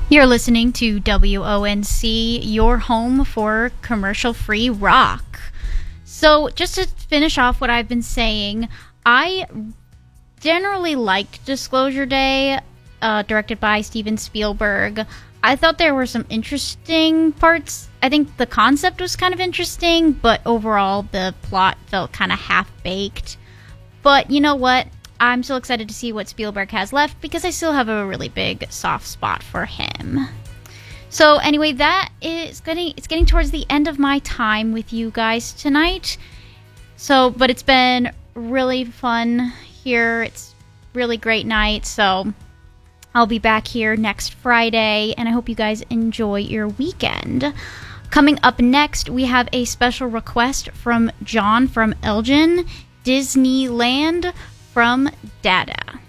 You're listening to WONC, your home for commercial-free rock. So, just to finish off what I've been saying, I generally liked Disclosure Day, directed by Steven Spielberg. I thought there were some interesting parts. I think the concept was kind of interesting, but overall the plot felt kind of half-baked. But you know what? I'm still excited to see what Spielberg has left because I still have a really big soft spot for him. So anyway, it's getting towards the end of my time with you guys tonight. But it's been really fun here. It's really great night. So I'll be back here next Friday, and I hope you guys enjoy your weekend. Coming up next, we have a special request from John from Elgin, Disneyland from Dada.